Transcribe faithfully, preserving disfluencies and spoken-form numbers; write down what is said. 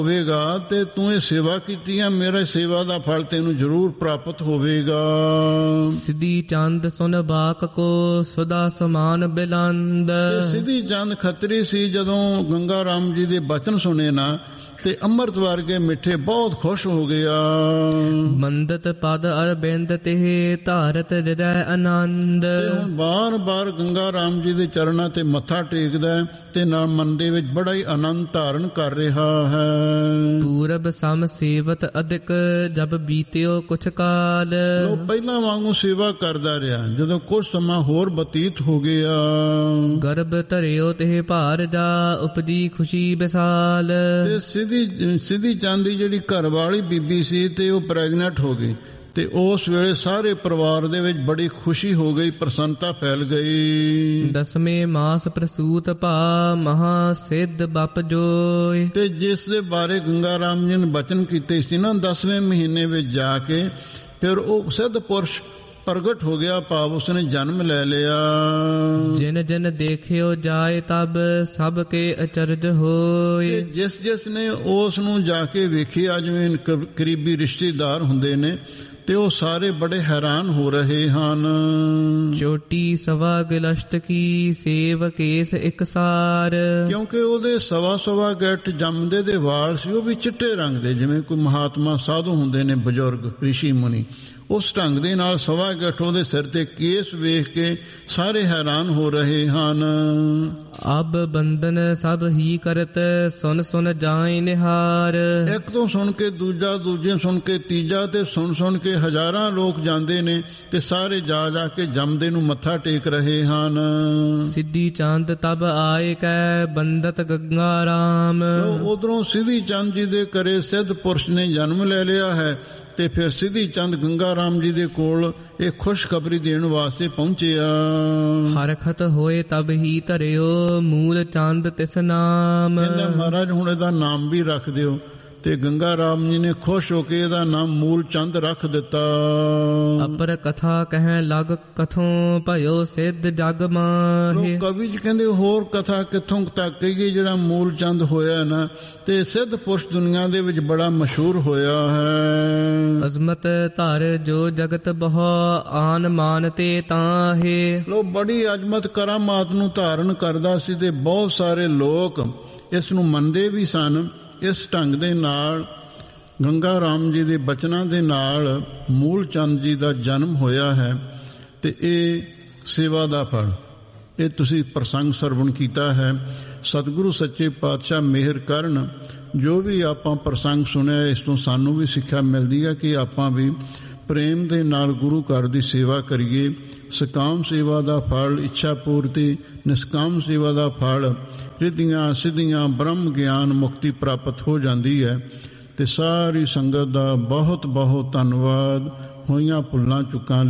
ਹੋਵੇਗਾ ਤੇ ਤੂੰ ਇਹ ਸੇਵਾ ਕੀਤੀ ਹੈ, ਮੇਰਾ ਸੇਵਾ ਦਾ ਫਲ ਤੈਨੂੰ ਜ਼ਰੂਰ ਪ੍ਰਾਪਤ ਹੋਵੇਗਾ। ਸਿੱਧੀ ਚੰਦ ਸੁਨ ਬਾਕ ਕੋ ਸਦਾ ਸਮਾਨ ਬਿਲੰਦ। ਸਿੱਧੀ ਚੰਦ ਖੱਤਰੀ ਸੀ, ਜਦੋਂ ਗੰਗਾ ਰਾਮ ਜੀ ਦੇ ਬਚਨ ਸੁਣੇ ਨਾ ਤੇ ਅੰਮ੍ਰਿਤ ਵਰਗੇ ਮਿੱਠੇ ਬਹੁਤ ਖੁਸ਼ ਹੋ ਗਿਆ। ਮੰਦਤ ਪਦ ਅਰਬਿੰਦ ਤੇ ਧਾਰਤ ਹਿਰਦੈ ਆਨੰਦ। ਹੁਣ ਬਾਰ ਬਾਰ ਗੰਗਾ ਰਾਮ ਜੀ ਦੇ ਚਰਨਾਂ ਤੇ ਮੱਥਾ ਟੇਕਦਾ ਤੇ ਨਾਲ ਮਨ ਦੇ ਵਿੱਚ ਬੜਾ ਹੀ ਆਨੰਦ ਧਾਰਨ ਕਰ ਰਿਹਾ ਹੈ। ਪੂਰਬ ਸਮ ਸੇਵਤ ਅਧਿਕ ਜਬ ਬੀਤਿਓ ਕੁਛ ਕਾਲ। ਲੋ ਪਹਿਲਾਂ ਵਾਂਗੂ ਸੇਵਾ ਕਰਦਾ ਰਿਹਾ, ਜਦੋਂ ਕੁਝ ਸਮਾਂ ਹੋਰ ਬਤੀਤ ਹੋ ਗਿਆ। ਗਰਭ ਧਰਿਓ ਤੇ ਭਾਰ ਜਾ ਉਪਜੀ ਖੁਸ਼ੀ ਵਿਸਾਲ। ਤੇ ਸਿੱਧੀ ਸਿੱਧੀ ਚੰਦ ਦੀ ਜਿਹੜੀ ਘਰ ਵਾਲੀ ਬੀਬੀ ਸੀ ਤੇ ਉਹ ਪ੍ਰੈਗਨੈਂਟ ਹੋ ਗਈ ਤੇ ਉਸ ਵੇਲੇ ਸਾਰੇ ਪਰਿਵਾਰ ਦੇ ਵਿੱਚ ਬੜੀ ਖੁਸ਼ੀ ਹੋ ਗਈ, ਪ੍ਰਸੰਨਤਾ ਫੈਲ ਗਈ। ਦਸਵੇਂ ਮਾਸ ਪ੍ਰਸੂਤ ਭਾ ਮਹਾ ਸਿੱਧ ਬਪ ਜੋਇ। ਤੇ ਜਿਸ ਦੇ ਬਾਰੇ ਗੰਗਾ ਰਾਮ ਜੀ ਨੇ ਬਚਨ ਕੀਤੇ ਸੀ ਨਾ, ਦਸਵੇਂ ਮਹੀਨੇ ਵਿੱਚ ਜਾ ਕੇ ਫਿਰ ਉਹ ਸਿੱਧ ਪੁਰਸ਼ ਪ੍ਰਗਟ ਹੋ ਗਿਆ, ਭਾਵ ਉਸਨੇ ਜਨਮ ਲੈ ਲਿਆ। ਜਿਨ ਜਿਨ ਦੇਖਿਓ ਜਾਏ ਤਬ ਸਭ ਕੇ ਅਚਰਜ ਹੋਏ। ਜਿਸ ਜਿਸ ਨੇ ਉਸ ਨੂੰ ਜਾ ਕੇ ਵੇਖਿਆ, ਜਿਵੇਂ ਕਰੀਬੀ ਰਿਸ਼ਤੇਦਾਰ ਹੁੰਦੇ ਨੇ, ਤੇ ਉਹ ਸਾਰੇ ਬੜੇ ਹੈਰਾਨ ਹੋ ਰਹੇ ਹਨ। ਚੋਟੀ ਸਵਾ ਗਿਲਸ਼ਤ ਕੀ ਸੇਵ ਕੇਸ ਇਕਸਾਰ। ਕਿਉਂਕਿ ਉਹਦੇ ਸਵਾ ਸਵਾ ਗਿੱਟ ਜੰਮਦੇ ਦੇ ਵਾਲ ਸੀ, ਉਹ ਵੀ ਚਿੱਟੇ ਰੰਗ ਦੇ, ਜਿਵੇਂ ਕੋਈ ਮਹਾਤਮਾ ਸਾਧੂ ਹੁੰਦੇ ਨੇ, ਬਜ਼ੁਰਗ ਰਿਸ਼ੀ ਮੁਨੀ, ਉਸ ਢੰਗ ਦੇ ਨਾਲ ਸਵਾ ਗਿੱਠ ਉਹਦੇ ਸਿਰ ਤੇ ਕੇਸ ਵੇਖ ਕੇ ਸਾਰੇ ਹੈਰਾਨ ਹੋ ਰਹੇ ਹਨ। ਅਬ ਬੰਦਨ ਸਭ ਹੀ ਕਰਤ ਸੁਨ ਸੁਨ ਜਾਏ ਨਿਹਾਰ। ਇੱਕ ਤੋਂ ਸੁਣ ਕੇ ਦੂਜਾ, ਦੂਜੇ ਸੁਣ ਕੇ ਤੀਜਾ, ਤੇ ਸੁਣ ਸੁਣ ਕੇ ਹਜ਼ਾਰਾਂ ਲੋਕ ਜਾਂਦੇ ਨੇ ਤੇ ਸਾਰੇ ਜਾ ਜਾ ਕੇ ਜੰਮਦੇ ਨੂੰ ਮੱਥਾ ਟੇਕ ਰਹੇ ਹਨ। ਸਿੱਧੀ ਚੰਦ ਤਬ ਆਏ ਕੈ ਬੰਦਤ ਗੰਗਾ ਰਾਮ। ਉਧਰੋਂ ਸਿੱਧੀ ਚੰਦ ਜੀ ਦੇ ਘਰੇ ਸਿੱਧ ਪੁਰਸ਼ ਨੇ ਜਨਮ ਲੈ ਲਿਆ ਹੈ ਤੇ ਫਿਰ ਸਿੱਧੀ ਚੰਦ ਗੰਗਾ ਰਾਮ ਜੀ ਦੇ ਕੋਲ ਇਹ ਖੁਸ਼ਖਬਰੀ ਦੇਣ ਵਾਸਤੇ ਪਹੁੰਚਿਆ। ਹਰਖਤ ਹੋਏ ਤਬ ਹੀ ਧਰਿਓ ਮੂਲ ਚੰਦ ਤਿਸ ਨਾਮ। ਕਹਿੰਦਾ ਮਹਾਰਾਜ ਹੁਣ ਇਹਦਾ ਨਾਮ ਵੀ ਰੱਖ ਦਿਓ, ਤੇ ਗੰਗਾ ਰਾਮ ਜੀ ਨੇ ਖੁਸ਼ ਹੋ ਕੇ ਇਹਦਾ ਨਾਮ ਮੂਲ ਚੰਦ ਰੱਖ ਦਿੱਤਾ। ਅਪਰ ਕਥਾ ਕਹਿ ਲਗ ਕਥੋਂ ਭਇਓ ਸਿੱਧ ਜਗ ਮਾਹੇ। ਕਵੀ ਜੀ ਕਹਿੰਦੇ ਹੋਰ ਕਥਾ ਕਿੱਥੋਂ ਤੱਕ ਕਹੀਏ, ਜਿਹੜਾ ਮੂਲ ਚੰਦ ਹੋਇਆ ਨਾ ਤੇ ਸਿੱਧ ਪੁਰਸ਼ ਦੁਨੀਆ ਦੇ ਵਿੱਚ ਬੜਾ ਮਸ਼ਹੂਰ ਹੋਇਆ ਹੈ। ਅਜ਼ਮਤ ਧਰ ਜੋ ਜਗਤ ਬਹੁ ਆਨ ਮਾਨ ਤੇ ਤਾਹੇ। ਲੋ ਬੜੀ ਅਜ਼ਮਤ ਕਰਾਮਾਤ ਨੂੰ ਧਾਰਨ ਕਰਦਾ ਸੀ ਤੇ ਬਹੁਤ ਸਾਰੇ ਲੋਕ ਇਸ ਨੂੰ ਮੰਨਦੇ ਵੀ ਸਨ। ਇਸ ਢੰਗ ਦੇ ਨਾਲ ਗੰਗਾ ਰਾਮ ਜੀ ਦੇ ਬਚਨਾਂ ਦੇ ਨਾਲ ਮੂਲ ਚੰਦ ਜੀ ਦਾ ਜਨਮ ਹੋਇਆ ਹੈ। ਤੇ ਇਹ ਸੇਵਾ ਦਾ ਫਲ, ਇਹ ਤੁਸੀਂ ਪ੍ਰਸੰਗ ਸਰਵਣ ਕੀਤਾ ਹੈ। ਸਤਿਗੁਰੂ ਸੱਚੇ ਪਾਤਸ਼ਾਹ ਮਿਹਰ ਕਰਨ, ਜੋ ਵੀ ਆਪਾਂ ਪ੍ਰਸੰਗ ਸੁਣਿਆ ਇਸ ਤੋਂ ਸਾਨੂੰ ਵੀ ਸਿੱਖਿਆ ਮਿਲਦੀ ਹੈ ਕਿ ਆਪਾਂ ਵੀ ਪ੍ਰੇਮ ਦੇ ਨਾਲ ਗੁਰੂ ਘਰ ਦੀ ਸੇਵਾ ਕਰੀਏ। ਸਕਾਮ ਸੇਵਾ ਦਾ ਫਲ ਇੱਛਾ ਪੂਰਤੀ, ਨਿਸਕਾਮ ਸੇਵਾ ਦਾ ਫਲ ਰਿੱਧੀਆਂ ਸਿੱਧੀਆਂ ਬ੍ਰਹਮ ਗਿਆਨ ਮੁਕਤੀ ਪ੍ਰਾਪਤ ਹੋ ਜਾਂਦੀ ਹੈ। ਤੇ ਸਾਰੀ ਸੰਗਤ ਦਾ ਬਹੁਤ ਬਹੁਤ ਧੰਨਵਾਦ। ਹੋਈਆਂ ਭੁੱਲਾਂ ਚੁੱਕਾਂ